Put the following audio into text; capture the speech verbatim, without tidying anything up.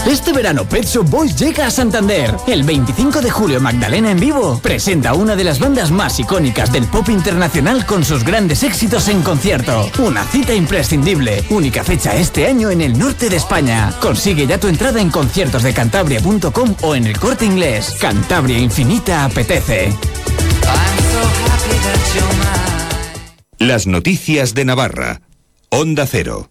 Este verano Pet Shop Boys llega a Santander. El veinticinco de julio Magdalena en vivo presenta una de las bandas más icónicas del pop internacional con sus grandes éxitos en concierto. Una cita imprescindible. Única fecha este año en el norte de España. Consigue ya tu entrada en conciertos de cantabria punto com o en El Corte Inglés. Cantabria Infinita apetece. Las noticias de Navarra. Onda Cero.